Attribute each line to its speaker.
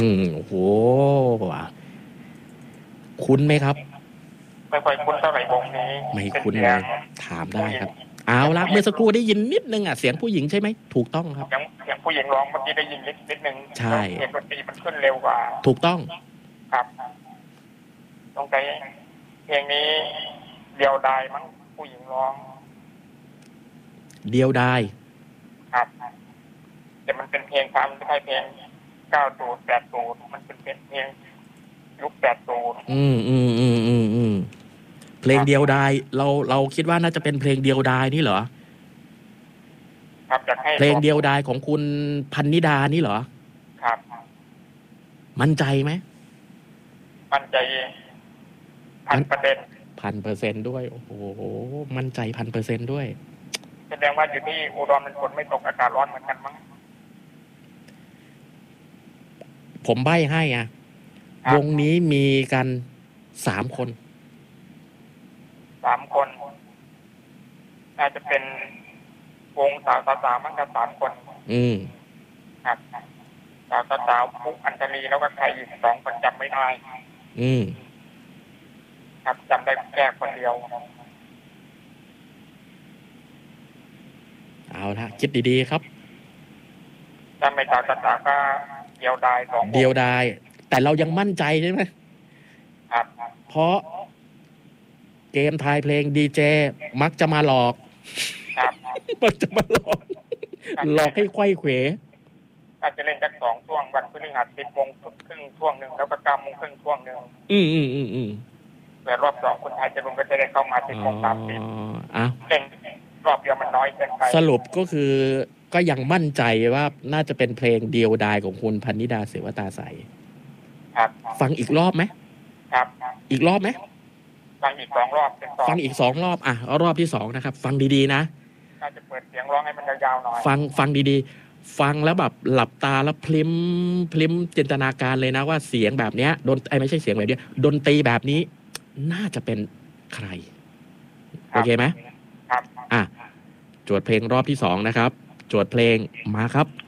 Speaker 1: โอ้โหคุ้นไหมครับ
Speaker 2: ไม่ค่อยคุ้นเท่าไหร่วงนี้
Speaker 1: ไม่
Speaker 2: เป็น
Speaker 1: คุ้น
Speaker 2: เสียง
Speaker 1: เลยถามได้ครับเอาละเมื่อสักครู่ได้ยินนิดนึงอ่ะเสียงผู้หญิงใช่ไหมถูกต้องครับ
Speaker 2: เสียงผู้หญิงร้องเมื่อกี้ได้ยินนิดนึง
Speaker 1: ใช่
Speaker 2: แล้วเสียงดนตรีมันขึ้นเร็วกว่า
Speaker 1: ถูกต้อง
Speaker 2: ครับต้องใช้เพลงนี้เดียวดายมั้งผู้หญิงร้อง
Speaker 1: เดียวดาย
Speaker 2: ครับแต่มันเป็นเพลงความไม่ใช่เพลง90 80มันเป็นเพลงยุค80
Speaker 1: เพลงเดียวดายเราคิดว่าน่าจะเป็นเพลงเดียวดายนี่เหรอ
Speaker 2: ครับอยากให้
Speaker 1: เพลงเดียวดายของคุณพันนิดานี่เหรอ
Speaker 2: ครับ
Speaker 1: มั่นใจไหม
Speaker 2: มั่นใจ
Speaker 1: 1,000%ด้วยโอ้โหมั่นใจ1,000%ด้วย
Speaker 2: แสดงว่าอยู่ที่อุดรมันฝนไม่ตกอากาศร้อนเหมือนกันมั้ง
Speaker 1: ผมใบ้ให้อ่ะวงนี้มีกัน3 คน
Speaker 2: 3 คนน่าจะเป็นวงสาวมั้งครับ3 คนครับสาวปุ๊กอัญชลีแล้วก็ใครอีก2 คนจำไม่ได้ครับจำได้แค่คนเดียว
Speaker 1: เอาละคิดดีๆครับ
Speaker 2: จำไม่สาวก็เดียวดาย2
Speaker 1: เดียวดายแต่เรายังมั่นใจใช่ไหม
Speaker 2: ครับ
Speaker 1: เพราะเกมทายเพลงดีเจมักจะมาหลอกมักจะมาหลอกให้ไขว้เขว
Speaker 2: อาจจะเล่นจาก2 ช่วงวันพฤหัส10 โมงครึ่งช่วงหนึ่งแล้วก็9 โมงครึ่งช่วงหนึ่งแต่รอบ2คนไทยจะลงก็จะได้เข้ามา10 โมง 30เล่นรอบเดียวมันน้อยเกินไป
Speaker 1: สรุปก็คือก็ยังมั่นใจว่าน่าจะเป็นเพลงเดียวดายของคุณพันนิดาเสวตาใส
Speaker 2: ครับ
Speaker 1: ฟังอีกรอบไหม
Speaker 2: ครับ
Speaker 1: อีกรอบไหม
Speaker 2: ฟังอีก2 รอบ
Speaker 1: ฟังอีก2 รอบรอบที่2นะครับฟังดีๆนะ
Speaker 2: น่าจะเปิดเสียงร้องให้มันยาวๆหน่อย
Speaker 1: ฟังดีๆฟังแล้วแบบหลับตาแล้วพลิ้มจินตนาการเลยนะว่าเสียงแบบเนี้ยไม่ใช่เสียงแบบนี้ดนตรีแบบนี้น่าจะเป็นใครโอเคไหม
Speaker 2: ครับ
Speaker 1: โจทย์เพลงรอบที่2นะครับโจทย์เพลงมาครับ